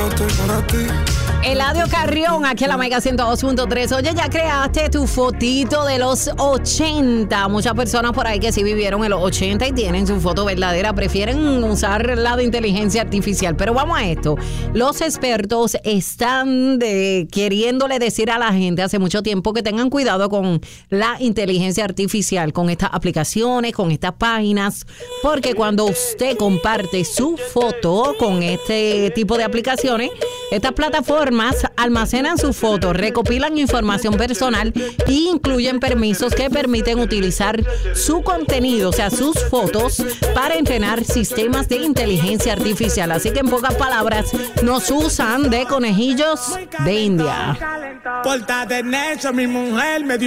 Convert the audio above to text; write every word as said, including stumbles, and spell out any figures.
Eladio Carrión, aquí en la Mega ciento dos punto tres. Oye, ya creaste tu fotito de los ochenta. Muchas personas por ahí que sí vivieron en los ochenta y tienen su foto verdadera, prefieren usar la de inteligencia artificial. Pero vamos a esto. Los expertos están de, queriéndole decir a la gente hace mucho tiempo que tengan cuidado con la inteligencia artificial, con estas aplicaciones, con estas páginas, porque cuando usted comparte su foto con este tipo de aplicaciones, estas plataformas almacenan sus fotos, recopilan información personal e incluyen permisos que permiten utilizar su contenido, o sea, sus fotos, para entrenar sistemas de inteligencia artificial. Así que, en pocas palabras, nos usan de conejillos de India. Porta de necio, mi mujer me dio